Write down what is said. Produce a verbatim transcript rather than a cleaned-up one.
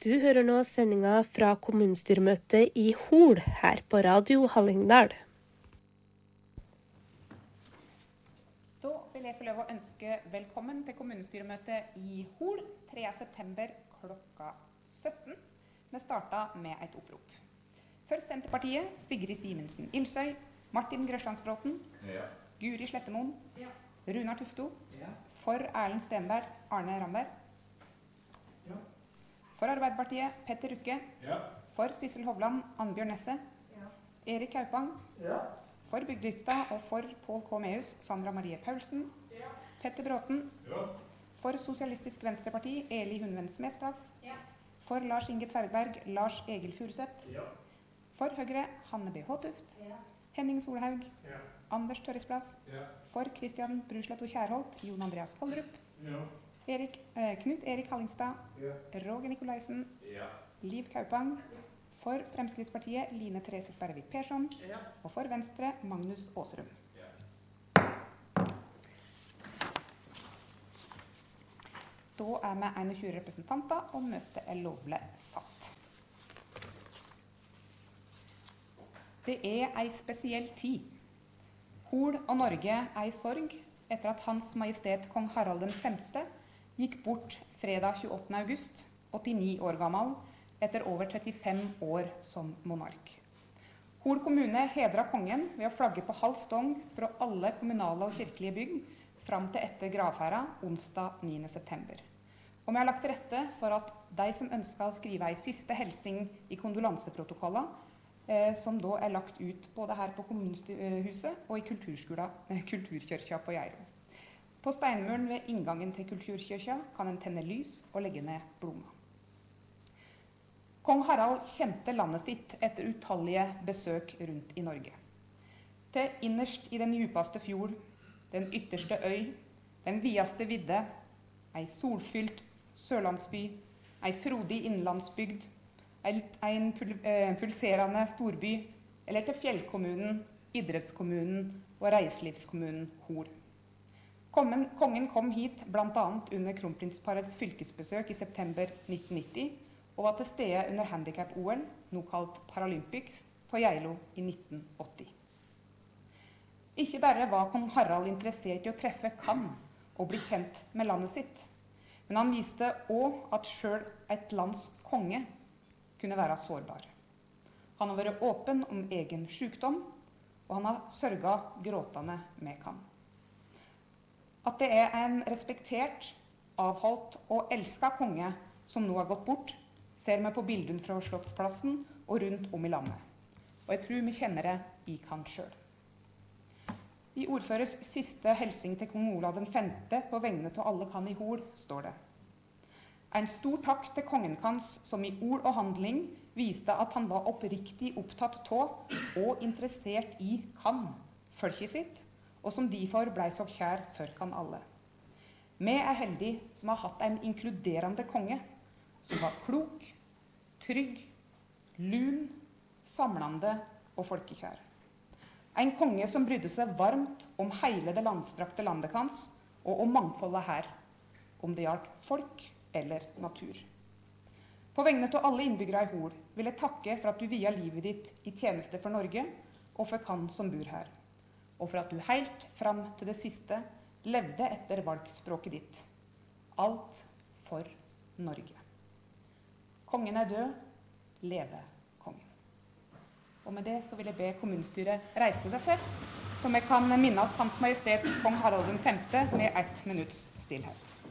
Du hører nå sendinga fra kommunestyremøtet i Hol, her på Radio Hallingdal. Da vil jeg få lov å ønske velkommen til kommunestyremøtet i Hol, tredje september klokka sytten. Vi startet med et opprop. For Senterpartiet, Sigrid Simensen Ilsøy, Martin Grøslandsbråten, ja. Guri Slettemoen, ja. Runar Tufto, ja. For Erlend Stenberg, Arne Ramberg, ja. For Arbeiderpartiet, Petter Rukke, ja. For Sissel Hovland, Annbjørn Nesse, ja. Erik Kaupang, ja. For Bygdøystad og for Pål K. Meus, Sandra Marie Paulsen, ja. Petter Bråten, ja. For Sosialistisk Venstreparti, Eli Hundven Smesplass, ja. For Lars Inge Tverberg, Lars Egil Furuseth, ja. For Høyre, Hanne B. Håtuft, ja. Henning Solhaug, ja. Anders Tørresplass, ja. For Kristian Brusletto Kjærholt, Jon Andreas Koldrup, ja. Erik, eh, Knut Erik Hallingstad, ja. Roger Nikolaisen, ja. Liv Kaupang, ja. For Fremskrittspartiet, Line Therese Sperrevik Persson, ja. Og for Venstre, Magnus Åserum. Ja. Da er vi enogtjue representanter, og møtet er lovlig satt. Det er en spesiell tid. Hol og Norge er i sorg etter at Hans Majestet Kong Harald den femte gikk bort fredag tjueåttende august, åttini år gammel, etter over trettifem år som monark. Hol kommune hedret kongen ved å flagge på halv stong fra alle kommunale og kirkelige bygg fram til etter gravferda onsdag niende september. Og vi har lagt til rette for at de som ønsker å skrive en siste helsing i kondolanseprotokollet, eh, som da er lagt ut både her på kommunehuset og i kulturkirka på Geilo. På steinmuren ved inngangen til kulturkirka kan en tenne lys og legge ned blomster. Kong Harald kjente landet sitt etter utallige besøk rundt i Norge. Til innerst i den djupeste fjord, den ytterste øy, den videste vidde, ei solfylt sørlandsby, ei frodig innlandsbygd, en pulserende storby, eller til fjellkommunen, idrettskommunen og reiselivskommunen Hol. Kongen kom hit blant annet under kronprinsparets fylkesbesøk i september nitten nitti, og var til stede under handicap-O L, nå kalt Paralympics, på Geilo i nitten åtti. Ikke bare var kong Harald interessert i å treffe Cannes og bli kjent med landet sitt, men han viste også at selv et lands konge kunne være sårbar. Han har vært åpen om egen sykdom, og han har sørget gråtende med Cannes. At det er en respektert, avholdt og elsket konge som nå har gått bort, ser vi på bildene fra Slottsplassen og rundt om i landet. Og jeg tror vi kjenner det i Cannes selv. I ordførers siste helsing til kong Olav den femte på vegne til alle kan i Hol, står det: En stor takk til kongen hans som i ord og handling viste at han var oppriktig opptatt av og interessert i Cannes, folket sitt, og som derfor ble så kjær for kan alle. Vi er heldige som har hatt en inkluderende konge, som var klok, trygg, lun, samlende og folkekjær. En konge som brydde seg varmt om hele det landstrakte landet hans, og om mangfoldet her, om det gjaldt folk eller natur. På vegne til alle innbyggere i Hol vil jeg takke for at du viet livet ditt i tjeneste for Norge, og for Cannes som bor her. Og for at du helt fram til det siste levde etter valgspråket ditt. Alt for Norge. Kongen er død, leve kongen. Og med det så vil jeg be kommunestyret reise seg selv, så vi kan minnes Hans Majestet Kong Harald den femte med ett minutts stillhet.